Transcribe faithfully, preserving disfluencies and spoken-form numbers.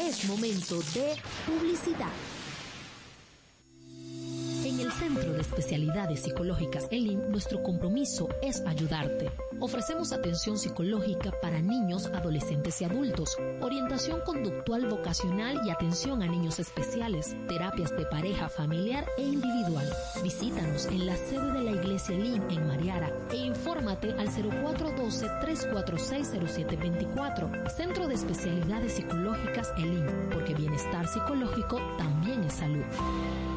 Es momento de publicidad. En el Centro de Especialidades Psicológicas E L I M, nuestro compromiso es ayudarte. Ofrecemos atención psicológica para niños, adolescentes y adultos, orientación conductual vocacional y atención a niños especiales, terapias de pareja, familiar e individual. Visítanos en la sede de la Iglesia E L I M en Mariara e infórmate al cero cuatro uno dos, tres cuatro seis, cero siete dos cuatro. Centro de Especialidades Psicológicas E L I M, porque bienestar psicológico también es salud.